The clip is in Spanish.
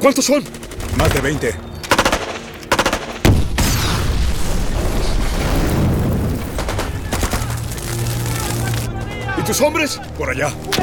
¿Cuántos son? Más de 20. ¿Y tus hombres? Por allá.